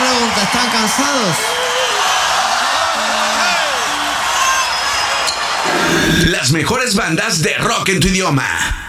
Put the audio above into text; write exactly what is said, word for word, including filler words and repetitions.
pregunta, ¿están cansados? Las mejores bandas de rock en tu idioma.